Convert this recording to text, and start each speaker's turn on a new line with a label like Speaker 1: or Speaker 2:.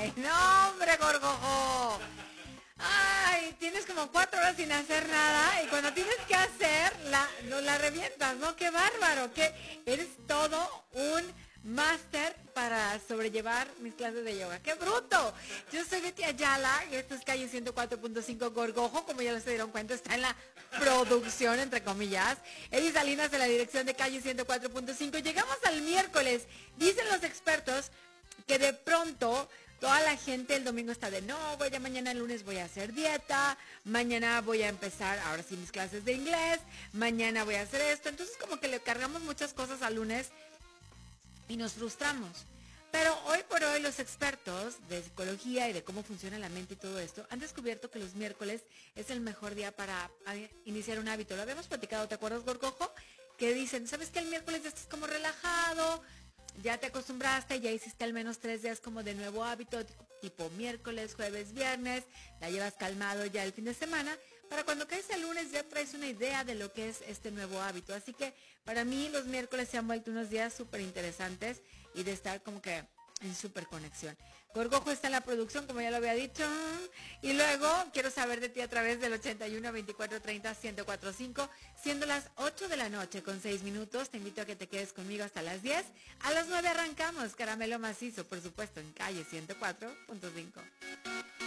Speaker 1: Ay, no, hombre, Gorgojo. Ay, tienes como 4 horas sin hacer nada y cuando tienes que hacer, la revientas, ¿no? ¡Qué bárbaro! Que eres todo un máster para sobrellevar mis clases de yoga. ¡Qué bruto! Yo soy Betty Ayala y esto es Calle 104.5 Gorgojo, como ya se dieron cuenta, está en la producción, entre comillas. Eddie Salinas de la dirección de Calle 104.5. Llegamos al miércoles. Dicen los expertos que de pronto toda la gente el domingo está de no, voy ya mañana el lunes voy a hacer dieta, mañana voy a empezar ahora sí mis clases de inglés, mañana voy a hacer esto. Entonces como que le cargamos muchas cosas al lunes y nos frustramos. Pero hoy por hoy los expertos de psicología y de cómo funciona la mente y todo esto han descubierto que los miércoles es el mejor día para iniciar un hábito. Lo habíamos platicado, ¿te acuerdas, Gorgojo? Que dicen, ¿sabes qué? El miércoles ya estás como relajado, ya te acostumbraste, ya hiciste al menos 3 días como de nuevo hábito, tipo miércoles, jueves, viernes, la llevas calmado ya el fin de semana, para cuando caes el lunes ya traes una idea de lo que es este nuevo hábito. Así que para mí los miércoles se han vuelto unos días súper interesantes y de estar como que en súper conexión. Gorgojo está en la producción, como ya lo había dicho. Y luego quiero saber de ti a través del 81 24 30 1045, siendo las 8 de la noche con 6 minutos. Te invito a que te quedes conmigo hasta las 10. A las 9 arrancamos Caramelo Macizo, por supuesto, en Calle 104.5.